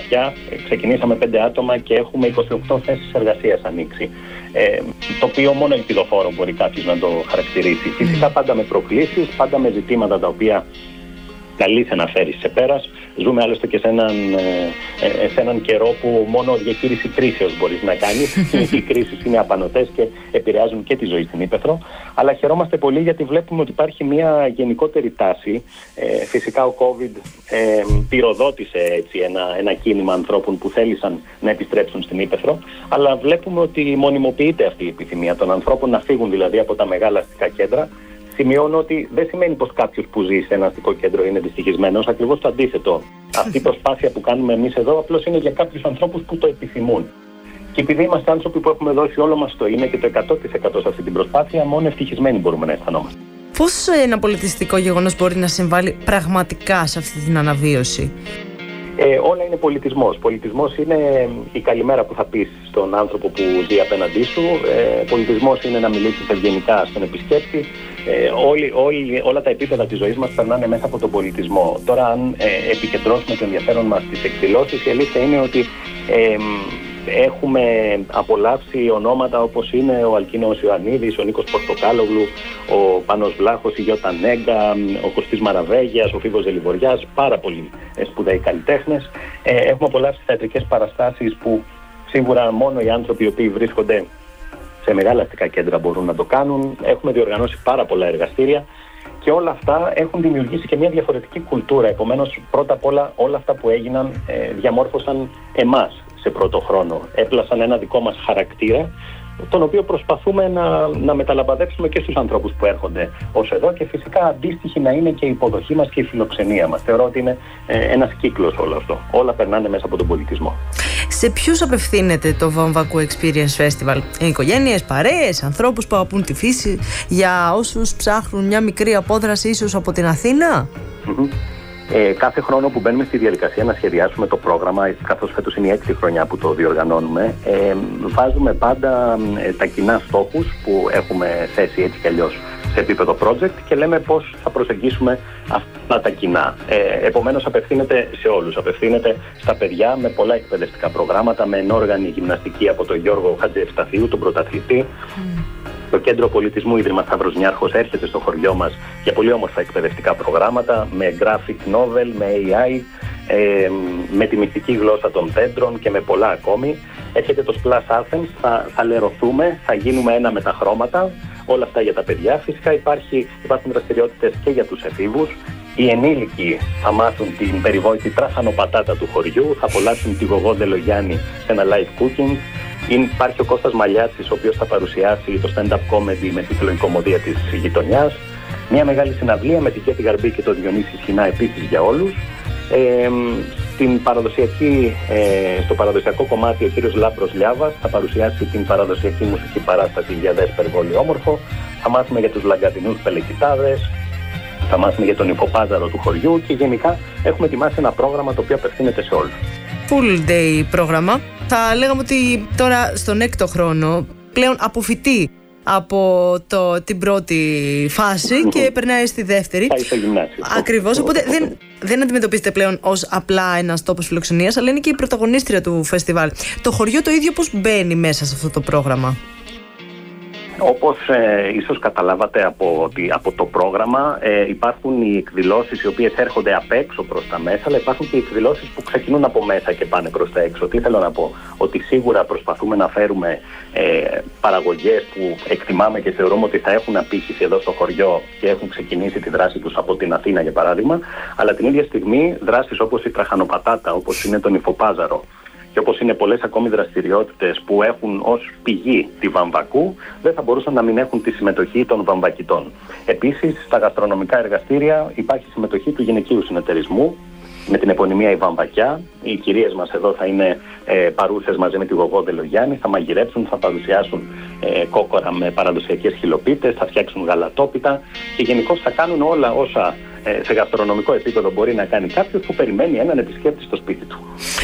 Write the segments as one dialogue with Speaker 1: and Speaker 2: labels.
Speaker 1: βαθιά. Ξεκινήσαμε 5 άτομα και έχουμε 28 θέσεις εργασίας ανοίξει. Το οποίο μόνο ελπιδοφόρο μπορεί κάποιος να το χαρακτηρίσει. Φυσικά πάντα με προκλήσεις, πάντα με ζητήματα τα οποία καλείσαι να φέρεις σε πέρας. Ζούμε άλλωστε και σε έναν καιρό που μόνο διαχείριση κρίσεως μπορείς να κάνεις. Οι κρίσεις είναι απανωτές και επηρεάζουν και τη ζωή στην Ύπαιθρο. Αλλά χαιρόμαστε πολύ γιατί βλέπουμε ότι υπάρχει μια γενικότερη τάση. Φυσικά ο COVID πυροδότησε έτσι ένα κίνημα ανθρώπων που θέλησαν να επιστρέψουν στην Ύπαιθρο. Αλλά βλέπουμε ότι μονιμοποιείται αυτή η επιθυμία των ανθρώπων να φύγουν δηλαδή από τα μεγάλα αστικά κέντρα. Σημειώνω ότι δεν σημαίνει πως κάποιος που ζει σε ένα αστικό κέντρο είναι δυστυχισμένος, ακριβώς το αντίθετο. Αυτή η προσπάθεια που κάνουμε εμείς εδώ απλώς είναι για κάποιους ανθρώπους που το επιθυμούν. Και επειδή είμαστε άνθρωποι που έχουμε δώσει όλο μας το είναι και το 100% σε αυτή την προσπάθεια, μόνο ευτυχισμένοι μπορούμε να αισθανόμαστε.
Speaker 2: Πώς ένα πολιτιστικό γεγονός μπορεί να συμβάλλει πραγματικά σε αυτή την αναβίωση?
Speaker 1: Όλα είναι πολιτισμός. Πολιτισμός είναι η καλημέρα που θα πεις στον άνθρωπο που ζει απέναντί σου. Πολιτισμός είναι να μιλήσεις ευγενικά στον επισκέπτη. Όλα τα επίπεδα της ζωής μας περνάνε μέσα από τον πολιτισμό. Τώρα, αν επικεντρώσουμε το ενδιαφέρον μας στις εκδηλώσεις, η αλήθεια είναι ότι έχουμε απολαύσει ονόματα όπως είναι ο Αλκίνος Ιωαννίδης, ο Νίκος Πορτοκάλογλου, ο Πάνος Βλάχος, η Γιώτα Νέγκα, ο Κωστής Μαραβέγιας, ο Φίβος Δελιβοριάς, πάρα πολλοί σπουδαίοι καλλιτέχνες. Έχουμε απολαύσει θεατρικές παραστάσεις που σίγουρα μόνο οι άνθρωποι οι οποίοι βρίσκονται σε μεγάλα αστικά κέντρα μπορούν να το κάνουν. Έχουμε διοργανώσει πάρα πολλά εργαστήρια και όλα αυτά έχουν δημιουργήσει και μια διαφορετική κουλτούρα. Επομένως, πρώτα απ' όλα αυτά που έγιναν διαμόρφωσαν εμάς σε πρώτο χρόνο. Έπλασαν ένα δικό μας χαρακτήρα, τον οποίο προσπαθούμε να μεταλαμπαδεύσουμε και στους ανθρώπους που έρχονται ως εδώ και φυσικά αντίστοιχη να είναι και η υποδοχή μας και η φιλοξενία μας. Θεωρώ ότι είναι ένας κύκλος όλο αυτό. Όλα περνάνε μέσα από τον πολιτισμό.
Speaker 2: Σε ποιους απευθύνεται το Βαμβακού Experience Festival? Οικογένειες, παρέες, ανθρώπους που αγαπούν τη φύση, για όσους ψάχνουν μια μικρή απόδραση ίσως από την Αθήνα?
Speaker 1: Κάθε χρόνο που μπαίνουμε στη διαδικασία να σχεδιάσουμε το πρόγραμμα, καθώς φέτος είναι η 6η χρονιά που το διοργανώνουμε, βάζουμε πάντα τα κοινά στόχους που έχουμε θέσει έτσι κι αλλιώς σε επίπεδο project και λέμε πώς θα προσεγγίσουμε αυτά τα κοινά. Επομένως απευθύνεται σε όλους. Απευθύνεται στα παιδιά με πολλά εκπαιδευτικά προγράμματα, με ενόργανη γυμναστική από τον Γιώργο Χατζηευσταθίου, τον πρωταθλητή. Το Κέντρο Πολιτισμού Ίδρυμα Σταύρος Νιάρχος έρχεται στο χωριό μας για πολύ όμορφα εκπαιδευτικά προγράμματα, με graphic novel, με AI, με τη μυστική γλώσσα των δέντρων και με πολλά ακόμη. Έρχεται το Splash Athens, θα λερωθούμε, θα γίνουμε ένα με τα χρώματα, όλα αυτά για τα παιδιά. Φυσικά υπάρχουν δραστηριότητες και για τους εφήβους. Οι ενήλικοι θα μάθουν την περιβόητη τραχανοπατάτα του χωριού, θα απολαύσουν τη Γογό Ντελογιάννη σε ένα live cooking. Υπάρχει ο Κώστας Μαλιάτσης, ο οποίος θα παρουσιάσει το stand-up comedy με τίτλο «Η κωμωδία της γειτονιάς». Μια μεγάλη συναυλία με την Κέτη Γαρμπή και τον Διονύση Σχοινά επίσης για όλους. Στο παραδοσιακό κομμάτι ο κύριος Λάμπρος Λιάβας θα παρουσιάσει την παραδοσιακή μουσική παράσταση για Δέσπεργο Όμορφο. Θα μάθουμε για τους λαγκαδινούς πελεκητάδες, θα μάθουμε για τον υφοπάζαρο του χωριού και γενικά έχουμε ετοιμάσει ένα πρόγραμμα το οποίο απευθύνεται σε όλους.
Speaker 2: Full day πρόγραμμα. Θα λέγαμε ότι τώρα στον 6ο χρόνο πλέον αποφυτεί από την πρώτη φάση και περνάει στη δεύτερη.
Speaker 1: Πάει στο γυμνάσιο.
Speaker 2: Ακριβώς, οπότε δεν αντιμετωπίζετε πλέον ως απλά ένας τόπος φιλοξενίας, αλλά είναι και η πρωταγωνίστρια του φεστιβάλ. Το χωριό το ίδιο πώς μπαίνει μέσα σε αυτό το πρόγραμμα?
Speaker 1: Όπως ίσως καταλάβατε από το πρόγραμμα, υπάρχουν οι εκδηλώσεις οι οποίες έρχονται απ' έξω προς τα μέσα, αλλά υπάρχουν και οι εκδηλώσεις που ξεκινούν από μέσα και πάνε προς τα έξω. Τι θέλω να πω? Ότι σίγουρα προσπαθούμε να φέρουμε παραγωγές που εκτιμάμε και θεωρούμε ότι θα έχουν απήχηση εδώ στο χωριό και έχουν ξεκινήσει τη δράση τους από την Αθήνα, για παράδειγμα, αλλά την ίδια στιγμή δράσεις όπως η Τραχανοπατάτα, όπως είναι τον Υφοπάζαρο, και όπως είναι πολλές ακόμη δραστηριότητες που έχουν ως πηγή τη Βαμβακού, δεν θα μπορούσαν να μην έχουν τη συμμετοχή των βαμβακητών. Επίσης, στα γαστρονομικά εργαστήρια υπάρχει συμμετοχή του γυναικείου συνεταιρισμού με την επωνυμία η Βαμβακιά. Οι κυρίες μας εδώ θα είναι παρούσες μαζί με τη Γογό Ντελογιάννη, θα μαγειρέψουν, θα παρουσιάσουν κόκορα με παραδοσιακές χιλοπίτες, θα φτιάξουν γαλατόπιτα και γενικώς θα κάνουν όλα όσα σε γαστρονομικό επίπεδο μπορεί να κάνει κάποιος που περιμένει έναν επισκέπτη στο σπίτι του.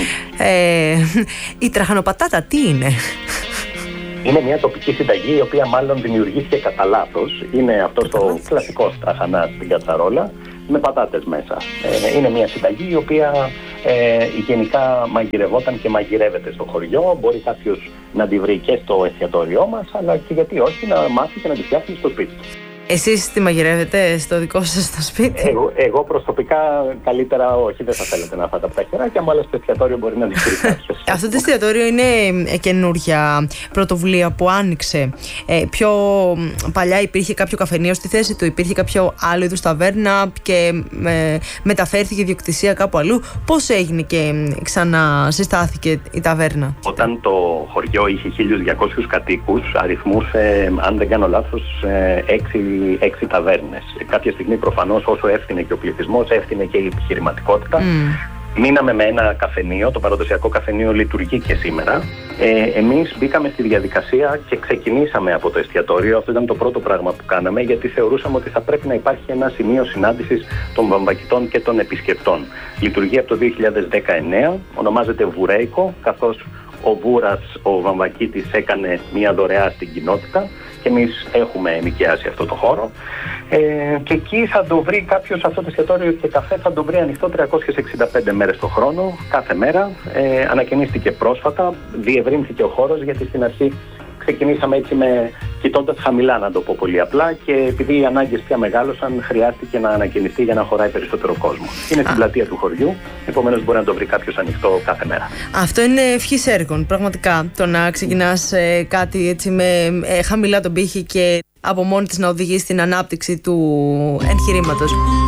Speaker 2: Η τραχανοπατάτα τι είναι?
Speaker 1: Είναι μια τοπική συνταγή η οποία μάλλον δημιουργήθηκε κατά λάθος. Είναι αυτός ο κλασικός τραχανάς στην κατσαρόλα με πατάτες μέσα. Είναι μια συνταγή η οποία Γενικά μαγειρευόταν και μαγειρεύεται στο χωριό. Μπορεί κάποιος να τη βρει και στο εστιατόριό μας, αλλά και γιατί όχι να μάθει και να τη φτιάξει στο σπίτι του.
Speaker 2: Εσείς τη μαγειρεύετε στο δικό σας το σπίτι?
Speaker 1: Εγώ προσωπικά καλύτερα όχι, δεν θα θέλετε να φάτε από τα χεράκια μου, αλλά στο εστιατόριο μπορεί να τη βρει κάποιος.
Speaker 2: Αυτό το εστιατόριο είναι καινούργια πρωτοβουλία που άνοιξε. Πιο παλιά υπήρχε κάποιο καφενείο στη θέση του, υπήρχε κάποιο άλλο είδους ταβέρνα και μεταφέρθηκε η ιδιοκτησία κάπου αλλού. Πώς έγινε και ξανασυστάθηκε η ταβέρνα?
Speaker 1: Όταν το χωριό είχε 1.200 κατοίκους, αριθμούσε, αν δεν κάνω λάθος, 6 ταβέρνες. Κάποια στιγμή προφανώς όσο έφτιανε και ο πληθυσμός, έφτιανε και η επιχειρηματικότητα. Μείναμε με ένα καφενείο, το παραδοσιακό καφενείο λειτουργεί και σήμερα. Εμείς μπήκαμε στη διαδικασία και ξεκινήσαμε από το εστιατόριο. Αυτό ήταν το πρώτο πράγμα που κάναμε, γιατί θεωρούσαμε ότι θα πρέπει να υπάρχει ένα σημείο συνάντησης των βαμβακητών και των επισκεπτών. Λειτουργεί από το 2019, ονομάζεται Βουρέικο, καθώς ο Βούρας, ο βαμβακίτης, έκανε μια δωρεά στην κοινότητα και εμείς έχουμε ενοικιάσει αυτό το χώρο. Και εκεί θα το βρει κάποιος, αυτό το εστιατόριο και καφέ θα το βρει ανοιχτό 365 μέρες το χρόνο, κάθε μέρα. Ανακαινίστηκε πρόσφατα, διευρύνθηκε ο χώρος, γιατί στην αρχή ξεκινήσαμε έτσι κοιτώντας χαμηλά, να το πω πολύ απλά, και επειδή οι ανάγκες πια μεγάλωσαν, χρειάστηκε να ανακαινιστεί για να χωράει περισσότερο κόσμο. Είναι στην πλατεία του χωριού, επομένως μπορεί να το βρει κάποιος ανοιχτό κάθε μέρα.
Speaker 2: Αυτό είναι ευχής έργων, πραγματικά. Το να ξεκινάς κάτι έτσι με χαμηλά τον πύχη και από μόνη της να οδηγεί στην ανάπτυξη του εγχειρήματος.